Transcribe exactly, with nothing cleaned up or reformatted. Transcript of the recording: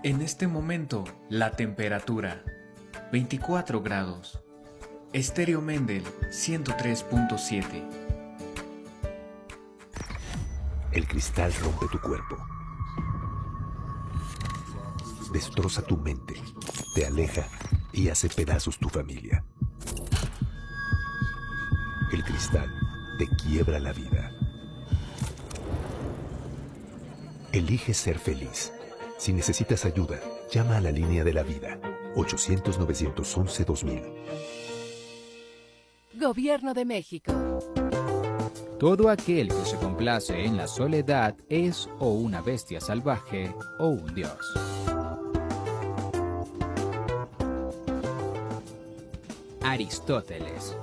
En este momento, la temperatura veinticuatro grados. Estéreo Mendel ciento tres punto siete. El cristal rompe tu cuerpo. Destroza tu mente, te aleja y hace pedazos tu familia. El cristal te quiebra la vida. Elige ser feliz. Si necesitas ayuda, llama a la línea de la vida, ochocientos, nueve once, dos mil. Gobierno de México. Todo aquel que se complace en la soledad es o una bestia salvaje o un dios. Aristóteles.